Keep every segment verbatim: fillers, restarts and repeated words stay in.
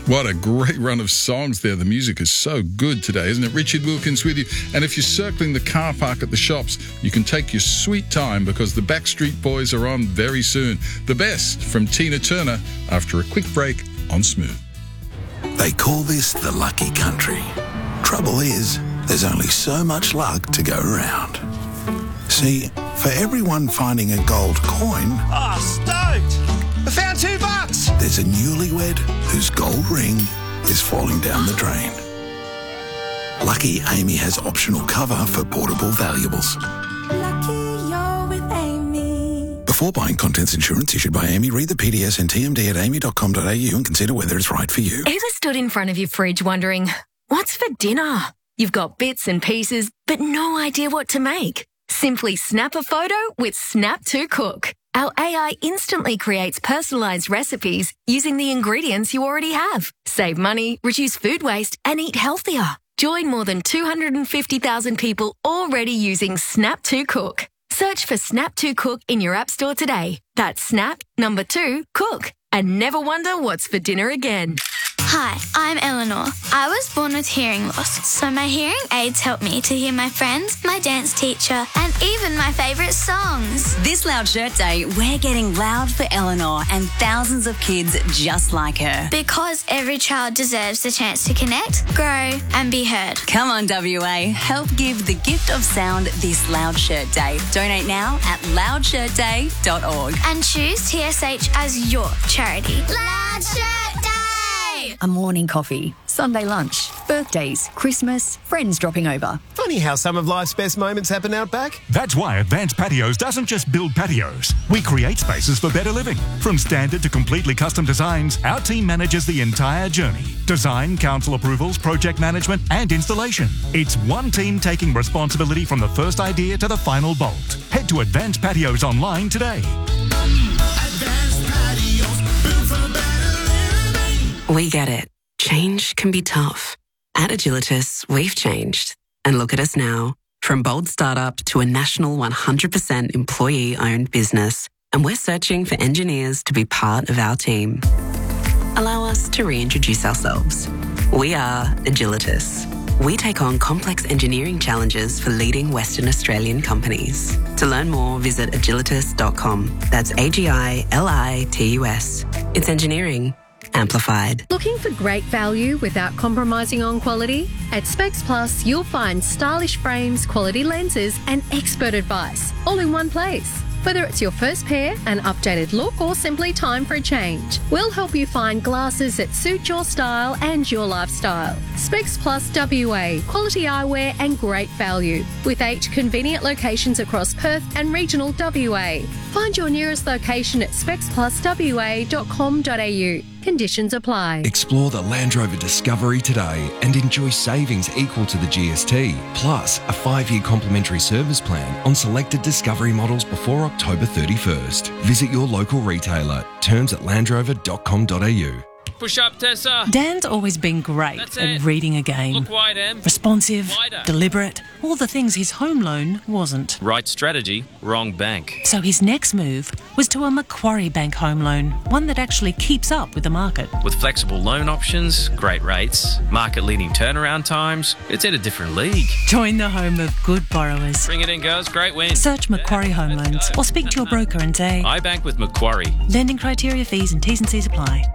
What a great run of songs there. The music is so good today, isn't it? Richard Wilkins with you. And if you're circling the car park at the shops, you can take your sweet time because the Backstreet Boys are on very soon. The best from Tina Turner after a quick break on Smooth. They call this the lucky country. Trouble is, there's only so much luck to go around. See, for everyone finding a gold coin... Oh, stoked! I found two bucks! There's a newlywed whose gold ring is falling down the drain. Lucky Amy has optional cover for portable valuables. Lucky you're with Amy. Before buying contents insurance issued by Amy, read the P D S and T M D at amy dot com dot a u and consider whether it's right for you. Ever stood in front of your fridge wondering, what's for dinner? You've got bits and pieces, but no idea what to make. Simply snap a photo with Snap to Cook. Our A I instantly creates personalised recipes using the ingredients you already have. Save money, reduce food waste, and eat healthier. Join more than two hundred fifty thousand people already using Snap to Cook. Search for Snap to Cook in your app store today. That's Snap, number two, Cook. And never wonder what's for dinner again. Hi, I'm Eleanor. I was born with hearing loss, so my hearing aids help me to hear my friends, my dance teacher, and even my favourite songs. This Loud Shirt Day, we're getting loud for Eleanor and thousands of kids just like her. Because every child deserves the chance to connect, grow, and be heard. Come on, W A, help give the gift of sound this Loud Shirt Day. Donate now at loud shirt day dot org. And choose T S H as your charity. Loud Shirt Day! A morning coffee, Sunday lunch, birthdays, Christmas, friends dropping over. Funny how some of life's best moments happen out back. That's why Advanced Patios doesn't just build patios. We create spaces for better living. From standard to completely custom designs, our team manages the entire journey. Design, council approvals, project management, and installation. It's one team taking responsibility from the first idea to the final bolt. Head to Advanced Patios online today. Advanced Patios, built for better. We get it. Change can be tough. At Agilitas, we've changed. And look at us now. From bold startup to a national one hundred percent employee-owned business. And we're searching for engineers to be part of our team. Allow us to reintroduce ourselves. We are Agilitas. We take on complex engineering challenges for leading Western Australian companies. To learn more, visit agilitas dot com. That's A G I L I T U S. It's engineering amplified. Looking for great value without compromising on quality? At Specs Plus, you'll find stylish frames, quality lenses, and expert advice all in one place. Whether it's your first pair, an updated look, or simply time for a change, we'll help you find glasses that suit your style and your lifestyle. Specs Plus W A, quality eyewear and great value, with eight convenient locations across Perth and regional W A. Find your nearest location at specs plus w a dot com dot a u. Conditions apply. Explore the Land Rover Discovery today and enjoy savings equal to the G S T, plus a five-year complimentary service plan on selected Discovery models before October thirty-first. Visit your local retailer. Terms at land rover dot com dot a u. Push up, Tessa. Dan's always been great That's at it. reading a game. Look wide, Em. Responsive, Wider. deliberate, all the things his home loan wasn't. Right strategy, wrong bank. So his next move was to a Macquarie Bank home loan, one that actually keeps up with the market. With flexible loan options, great rates, market-leading turnaround times, it's in a different league. Join the home of good borrowers. Bring it in, girls. Great win. Search Macquarie Home Loans or speak to your broker and say, I bank with Macquarie. Lending criteria, fees and T's and C's apply.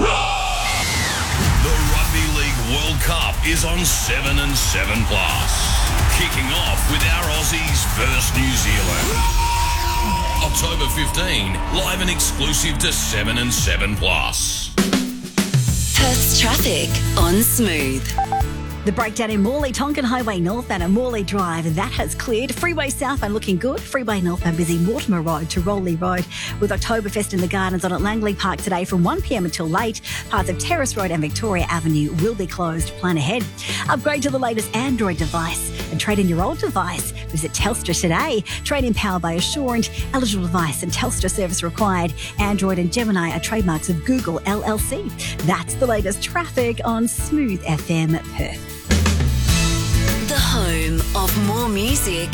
The Rugby League World Cup is on seven and seven plus. Kicking off with our Aussies versus New Zealand. October fifteenth, live and exclusive to seven and seven plus. Perth's traffic on Smooth. The breakdown in Morley, Tonkin Highway North and at Morley Drive, that has cleared. Freeway Southbound looking good. Freeway Northbound busy Mortimer Road to Rowley Road, with Oktoberfest in the Gardens on at Langley Park today from one p m until late. Parts of Terrace Road and Victoria Avenue will be closed. Plan ahead. Upgrade to the latest Android device and trade in your old device. Visit Telstra today. Trade in powered by Assurant. Eligible device and Telstra service required. Android and Gemini are trademarks of Google L L C. That's the latest traffic on Smooth F M Perth. The home of more music